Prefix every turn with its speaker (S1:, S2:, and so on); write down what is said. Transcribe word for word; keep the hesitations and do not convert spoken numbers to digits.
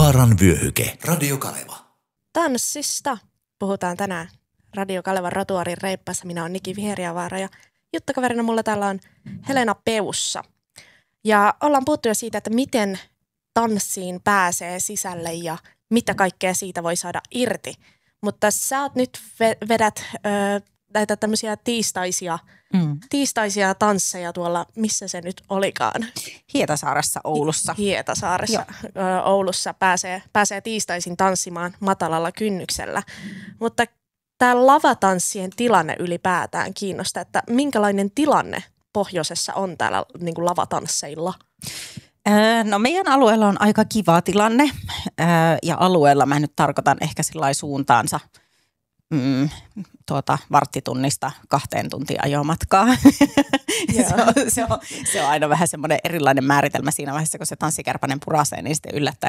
S1: Vaaran vyöhyke. Radio Kaleva.
S2: Tanssista puhutaan tänään Radio Kalevan Rotuarin reippaassa. Minä olen Niki Viheriävaara ja juttakaverina mulla täällä on Helena Peussa. Ja ollaan puhuttu jo siitä, että miten tanssiin pääsee sisälle ja mitä kaikkea siitä voi saada irti. Mutta sä oot nyt vedät ö, näitä tämmöisiä tiistaisia, mm. tiistaisia tansseja tuolla, missä se nyt olikaan?
S3: Hietasaaressa Oulussa.
S2: Hietasaaressa ö, Oulussa pääsee, pääsee tiistaisin tanssimaan matalalla kynnyksellä. Mutta tämä lavatanssien tilanne ylipäätään kiinnostaa, että minkälainen tilanne pohjoisessa on täällä niin kuin lavatansseilla?
S3: No meidän alueella on aika kiva tilanne ja alueella mä nyt tarkoitan ehkä sillai suuntaansa mm, tuota, varttitunnista kahteen tuntia ajomatkaa. se, on, se, on, se on aina vähän semmoinen erilainen määritelmä siinä vaiheessa, kun se tanssikärpänen purasee, niin sitten yllättäen